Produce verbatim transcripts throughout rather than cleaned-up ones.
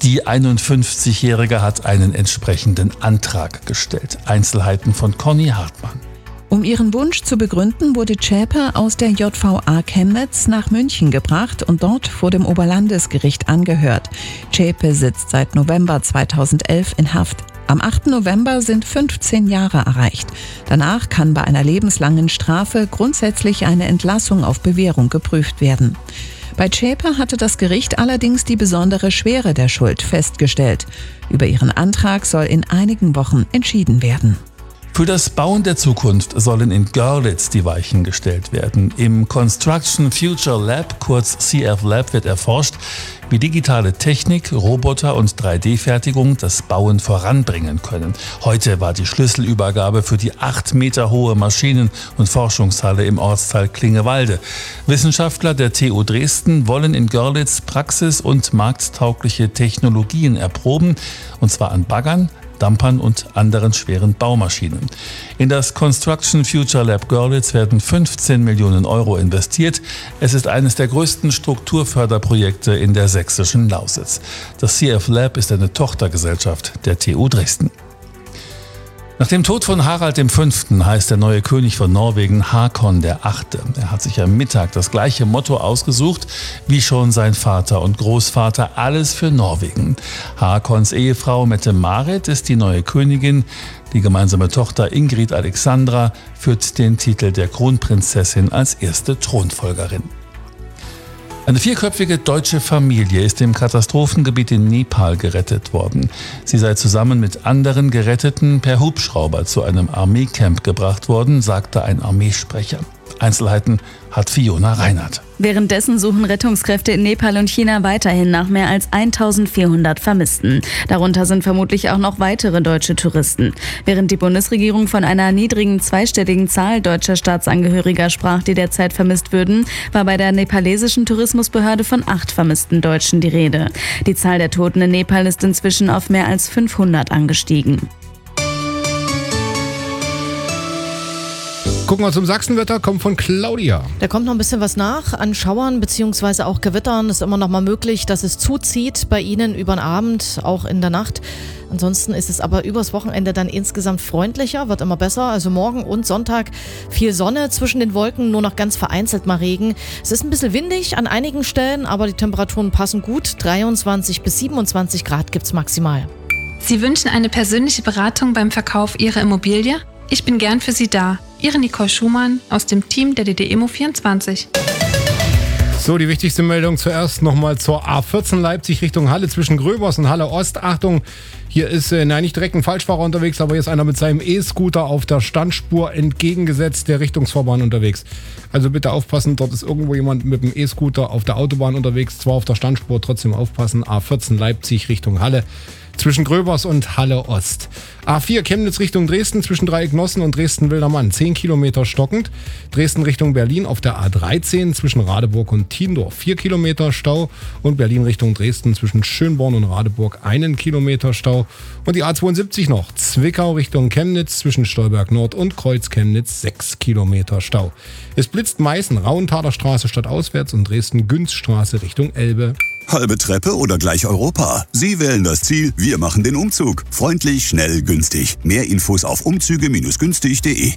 Die einundfünfzigjährige hat einen entsprechenden Antrag gestellt. Einzelheiten von Conny Hartmann. Um ihren Wunsch zu begründen, wurde Zschäpe aus der J V A Chemnitz nach München gebracht und dort vor dem Oberlandesgericht angehört. Zschäpe sitzt seit November zweitausendelf in Haft. Am achten November sind fünfzehn Jahre erreicht. Danach kann bei einer lebenslangen Strafe grundsätzlich eine Entlassung auf Bewährung geprüft werden. Bei Zschäpe hatte das Gericht allerdings die besondere Schwere der Schuld festgestellt. Über ihren Antrag soll in einigen Wochen entschieden werden. Für das Bauen der Zukunft sollen in Görlitz die Weichen gestellt werden. Im Construction Future Lab, kurz C F Lab, wird erforscht, wie digitale Technik, Roboter und drei D Fertigung das Bauen voranbringen können. Heute war die Schlüsselübergabe für die acht Meter hohe Maschinen- und Forschungshalle im Ortsteil Klingewalde. Wissenschaftler der T U Dresden wollen in Görlitz praxis- und markttaugliche Technologien erproben, und zwar an Baggern, Dampern und anderen schweren Baumaschinen. In das Construction Future Lab Görlitz werden fünfzehn Millionen Euro investiert. Es ist eines der größten Strukturförderprojekte in der sächsischen Lausitz. Das C F Lab ist eine Tochtergesellschaft der T U Dresden. Nach dem Tod von Harald der Fünfte heißt der neue König von Norwegen Håkon der Achte. Er hat sich am Mittag das gleiche Motto ausgesucht wie schon sein Vater und Großvater: Alles für Norwegen. Håkons Ehefrau Mette-Marit ist die neue Königin. Die gemeinsame Tochter Ingrid Alexandra führt den Titel der Kronprinzessin als erste Thronfolgerin. Eine vierköpfige deutsche Familie ist im Katastrophengebiet in Nepal gerettet worden. Sie sei zusammen mit anderen Geretteten per Hubschrauber zu einem Armeecamp gebracht worden, sagte ein Armeesprecher. Einzelheiten hat Fiona Reinhardt. Währenddessen suchen Rettungskräfte in Nepal und China weiterhin nach mehr als eintausendvierhundert Vermissten. Darunter sind vermutlich auch noch weitere deutsche Touristen. Während die Bundesregierung von einer niedrigen zweistelligen Zahl deutscher Staatsangehöriger sprach, die derzeit vermisst würden, war bei der nepalesischen Tourismusbehörde von acht vermissten Deutschen die Rede. Die Zahl der Toten in Nepal ist inzwischen auf mehr als fünfhundert angestiegen. Gucken wir zum Sachsenwetter, kommt von Claudia. Da kommt noch ein bisschen was nach an Schauern bzw. auch Gewittern. Es ist immer noch mal möglich, dass es zuzieht bei Ihnen über den Abend, auch in der Nacht. Ansonsten ist es aber übers Wochenende dann insgesamt freundlicher, wird immer besser. Also morgen und Sonntag viel Sonne, zwischen den Wolken nur noch ganz vereinzelt mal Regen. Es ist ein bisschen windig an einigen Stellen, aber die Temperaturen passen gut. dreiundzwanzig bis siebenundzwanzig Grad gibt's maximal. Sie wünschen eine persönliche Beratung beim Verkauf Ihrer Immobilie? Ich bin gern für Sie da. Ihre Nicole Schumann aus dem Team der D D Immo vierundzwanzig. So, die wichtigste Meldung zuerst nochmal zur A vierzehn Leipzig Richtung Halle zwischen Gröbers und Halle Ost. Achtung, hier ist, äh, nein, nicht direkt ein Falschfahrer unterwegs, aber hier ist einer mit seinem E-Scooter auf der Standspur entgegengesetzt der Richtungsfahrbahn unterwegs. Also bitte aufpassen, dort ist irgendwo jemand mit dem E-Scooter auf der Autobahn unterwegs, zwar auf der Standspur, trotzdem aufpassen. A vierzehn Leipzig Richtung Halle zwischen Gröbers und Halle Ost. A vier Chemnitz Richtung Dresden zwischen Dreiecknossen und Dresden-Wildermann, zehn Kilometer stockend. Dresden Richtung Berlin auf der A dreizehn zwischen Radeburg und Tiendorf, vier Kilometer Stau. Und Berlin Richtung Dresden zwischen Schönborn und Radeburg, einen Kilometer Stau. Und die A zweiundsiebzig noch, Zwickau Richtung Chemnitz zwischen Stolberg Nord und Kreuz Chemnitz, sechs Kilometer Stau. Es blitzt Meißen, Rauenthaler Straße stadtauswärts und Dresden-Günzstraße Richtung Elbe. Halbe Treppe oder gleich Europa? Sie wählen das Ziel, wir machen den Umzug. Freundlich, schnell, günstig. Mehr Infos auf umzüge Bindestrich günstig Punkt de.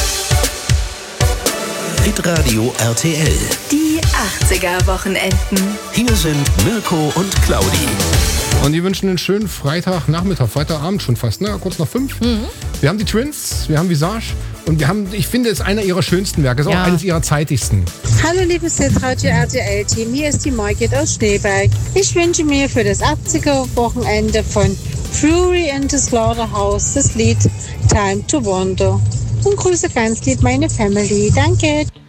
Hitradio R T L. Die achtziger-Wochenenden. Hier sind Mirko und Claudi. Und die wünschen einen schönen Freitagnachmittag, Freitagabend schon fast, ne? Kurz nach fünf. Mhm. Wir haben die Twins, wir haben Visage und wir haben, ich finde, es ist einer ihrer schönsten Werke, ist ja auch eines ihrer zeitigsten. Hallo liebes Hitradio R T L-Team, hier ist die Margit aus Schneeberg. Ich wünsche mir für das achtziger-Wochenende von Fury and the Slaughterhouse das Lied Time to Wander. Und grüße ganz lieb meine Family. Danke.